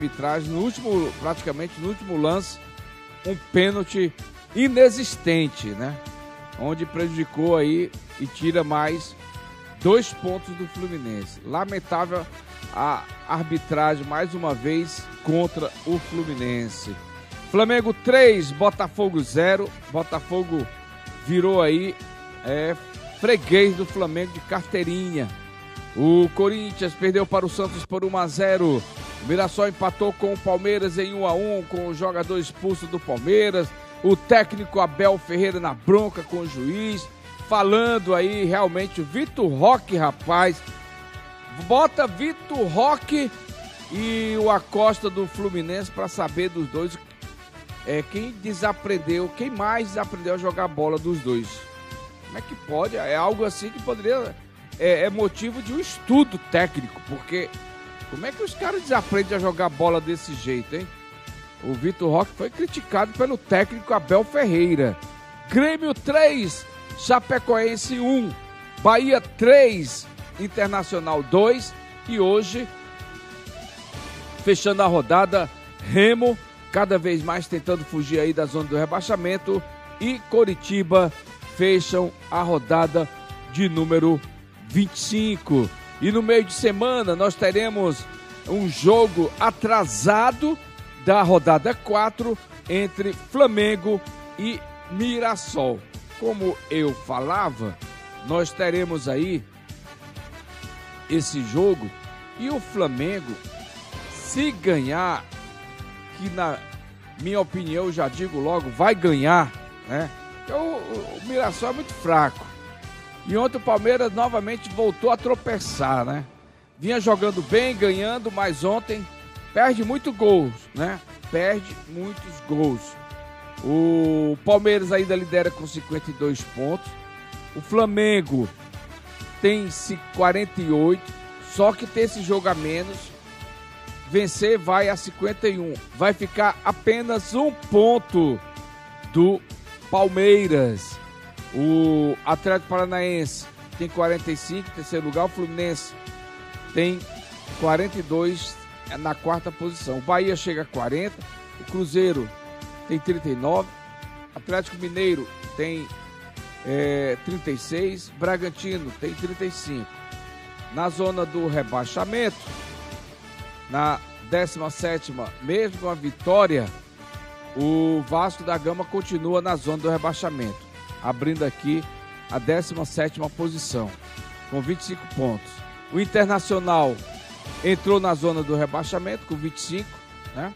arbitragem praticamente no último lance, um pênalti inexistente, né? Onde prejudicou aí e tira mais 2 pontos do Fluminense. Lamentável a arbitragem mais uma vez contra o Fluminense. Flamengo 3, Botafogo 0. Botafogo virou aí freguês do Flamengo de carteirinha. O Corinthians perdeu para o Santos por 1-0. O Mirassol empatou com o Palmeiras em 1-1 com o jogador expulso do Palmeiras. O técnico Abel Ferreira na bronca com o juiz. Falando aí realmente o Vitor Roque, rapaz. Bota Vitor Roque e o Acosta do Fluminense para saber dos dois. Quem mais desaprendeu a jogar bola dos dois. Como é que pode? É algo assim que poderia... É motivo de um estudo técnico, porque como é que os caras desaprendem a jogar bola desse jeito, hein? O Vitor Roque foi criticado pelo técnico Abel Ferreira. Grêmio 3, Chapecoense 1, Bahia 3, Internacional 2 e hoje, fechando a rodada, Remo, cada vez mais tentando fugir aí da zona do rebaixamento, e Coritiba fecham a rodada de número 25. E no meio de semana nós teremos um jogo atrasado da rodada 4 entre Flamengo e Mirassol. Como eu falava, nós teremos aí esse jogo e o Flamengo, se ganhar, que na minha opinião, eu já digo logo, vai ganhar, né? Porque o Mirassol é muito fraco. E ontem o Palmeiras novamente voltou a tropeçar, né? Vinha jogando bem, ganhando, mas ontem perde muitos gols, né? Perde muitos gols. O Palmeiras ainda lidera com 52 pontos. O Flamengo tem 48, só que tem esse jogo a menos. Vencer vai a 51. Vai ficar apenas 1 ponto do Palmeiras. O Atlético Paranaense tem 45, em terceiro lugar. O Fluminense tem 42, na quarta posição. O Bahia chega a 40. O Cruzeiro tem 39. Atlético Mineiro tem 36. Bragantino tem 35. Na zona do rebaixamento, na 17ª, mesmo com a vitória, o Vasco da Gama continua na zona do rebaixamento, abrindo aqui a 17ª posição, com 25 pontos. O Internacional entrou na zona do rebaixamento com 25, né?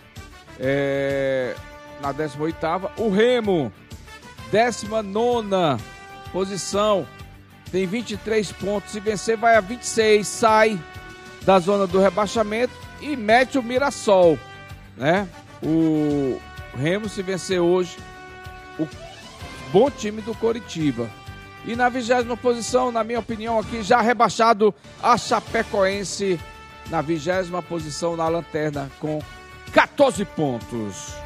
Na 18ª. O Remo, 19ª posição, tem 23 pontos. Se vencer, vai a 26, sai da zona do rebaixamento e mete o Mirassol, né? O Remo, se vencer hoje, o bom time do Coritiba. E na 20ª posição, na minha opinião aqui, já rebaixado, a Chapecoense na 20ª posição na lanterna com 14 pontos.